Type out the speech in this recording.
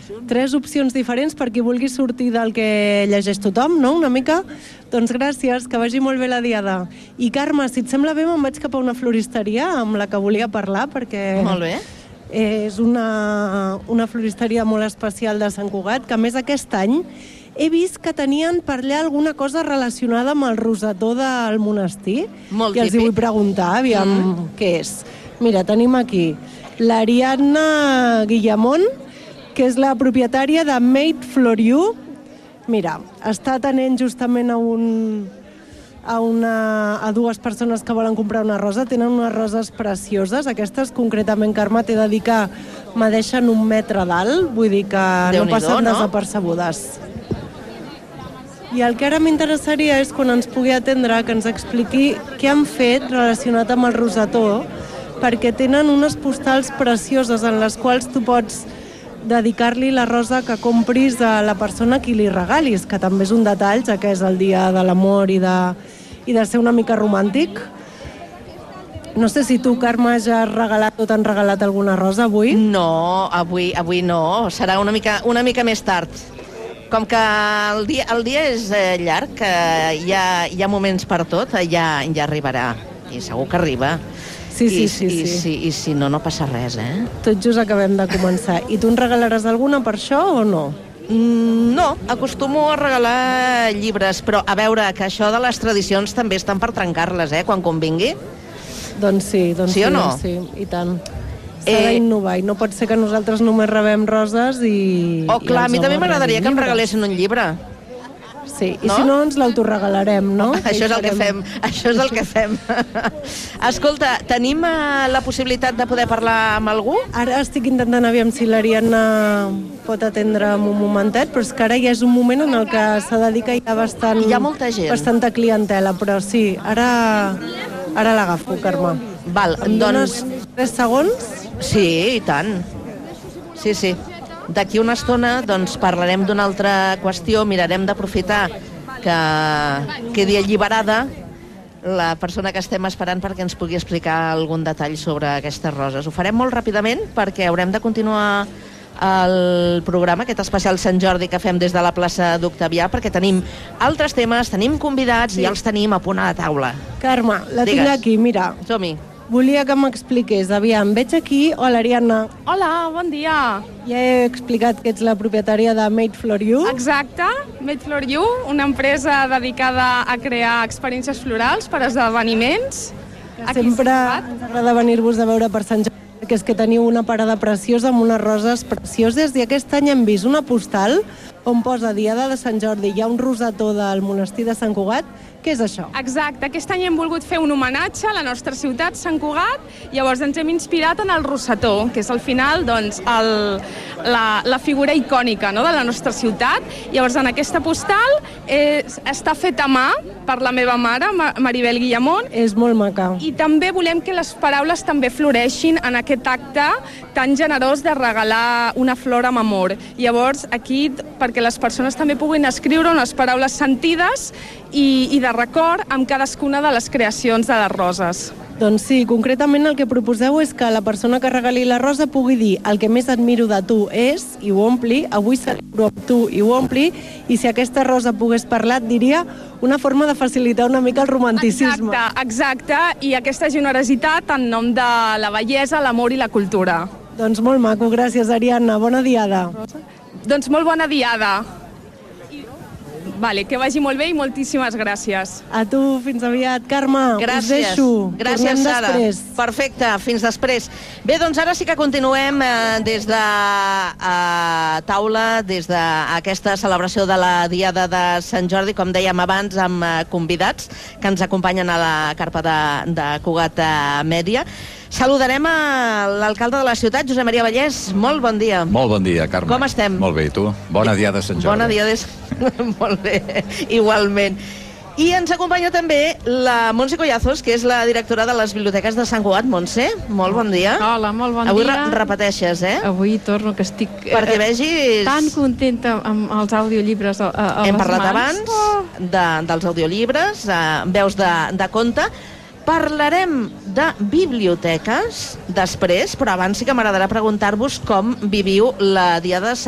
3 opcions diferents per qui vulgui sortir del que llegeix tothom, no?, una mica. Doncs gràcies, que vagi molt bé la diada. I Carme, si et sembla bé, me'n vaig cap a una floristeria amb la que volia parlar, perquè... Molt bé. És una floristeria molt especial de Sant Cugat, que a més aquest any he vist que tenien per allà alguna cosa relacionada amb el rosetó del monestir. Molt i els hi típic. vull preguntar, aviam què és. Mira, tenim aquí l'Ariadna Guillamón, que és la propietària de Made for You. Mira, està atenent justament a dues persones que volen comprar una rosa. Tenen unes roses precioses. Aquestes, concretament, Carme, t'he de dir que me deixen 1 metre d'alt. Vull dir que no passen desapercebudes. I el que ara m'interessaria és, quan ens pugui atendre, que ens expliqui què han fet relacionat amb el rosetó, perquè tenen unes postals precioses en les quals tu pots dedicar-li la rosa que compris a la persona a qui li regalis, que també és un detall, ja que és el dia de l'amor i de ser una mica romàntic. No sé si tu, Carme, ja has regalat o t'han regalat alguna rosa avui? No, avui no. Serà una mica més tard. Com que el dia és llarg, que hi ha moments per tot, ja arribarà. I segur que arriba. Sí. I si no, no passa res, Tot just acabem de començar. I tu en regalaràs alguna per això o no? No, acostumo a regalar llibres, però a veure, que això de les tradicions també estan per trencar-les, quan convingui. Doncs sí, sí o no? Sí, i tant. S'ha d'innovar, i no pot ser que nosaltres només rebem roses i... Oh, clar, a mi també m'agradaria que em regalessin un llibre. Sí, i si no ens l'autoregalarem, no? Això és el que fem. Escolta, tenim la possibilitat de poder parlar amb algú? Ara estic intentant aviam si l'Ariadna pot atendre en un momentet, però és que ara ja és un moment en el que s'ha de dir que hi ha molta gent. Bastanta clientela, però sí, ara l'agafo, Carme. Val, doncs... 3 segons? Sí, i tant. Sí. D'aquí una estona doncs, parlarem d'una altra qüestió, mirarem d'aprofitar que quedi alliberada la persona que estem esperant perquè ens pugui explicar algun detall sobre aquestes roses. Ho farem molt ràpidament perquè haurem de continuar el programa, aquest especial Sant Jordi que fem des de la plaça d'Octavià, perquè tenim altres temes, tenim convidats i els tenim a punt a la taula. Carme, la tinc aquí, mira. Som-hi. Volia que m'expliqués, aviam, veig aquí... Hola, Ariadna. Hola, bon dia. Ja he explicat que ets la propietària de Made for You. Exacte, Made for You, una empresa dedicada a crear experiències florals per esdeveniments. Sempre ens agrada venir-vos a veure per Sant Jordi, perquè és que teniu una parada preciosa amb unes roses precioses. I aquest any hem vist una postal on posa Diada de Sant Jordi. Hi ha un rosetó del monestir de Sant Cugat. Què és això? Exacte, aquest any hem volgut fer un homenatge a la nostra ciutat, Sant Cugat, llavors ens hem inspirat en el rosetó, que és al final doncs, la figura icònica, no?, de la nostra ciutat. Llavors en aquesta postal està feta a mà per la meva mare, Maribel Guillamón. És molt maca. I també volem que les paraules també floreixin en aquest acte tan generós de regalar una flor amb amor. Llavors aquí, perquè les persones també puguin escriure unes paraules sentides i de record amb cadascuna de les creacions de les roses. Doncs sí, concretament el que proposeu és que la persona que regali la rosa pugui dir el que més admiro de tu és, i ho ompli, avui celebro amb tu, i ho ompli, i si aquesta rosa pogués parlar, et diria una forma de facilitar una mica el romanticisme. Exacte, i aquesta generositat en nom de la bellesa, l'amor i la cultura. Doncs molt maco, gràcies, Ariadna, bona diada. Doncs molt bona diada. Vale, que vagi molt bé i moltíssimes gràcies. A tu, fins aviat. Carme, gràcies. Us deixo. Gràcies, Sara. Després. Perfecte, fins després. Bé, doncs ara sí que continuem des de taula, des d'aquesta celebració de la Diada de Sant Jordi, com dèiem abans, amb convidats que ens acompanyen a la carpa de Cugat Mèdia. Saludarem a l'alcalde de la ciutat, Josep Maria Vallès. Molt bon dia. Molt bon dia, Carme. Com estem? Molt bé, i tu? Bona Diada de Sant Jordi. Bona Diada de Sant Jordi. Molt bé, igualment. I ens acompanya també la Montse Collazos, que és la directora de les biblioteques de Sant Cugat. Montse, molt bon dia. Hola, molt bon dia. Avui repeteixes, Avui torno, que estic perquè vegis... tan contenta amb els audiollibres a les mans. Hem parlat abans dels audiollibres, veus de conte. Parlarem de biblioteques després, però abans sí que m'agradarà preguntar-vos com viviu la Diada de Sant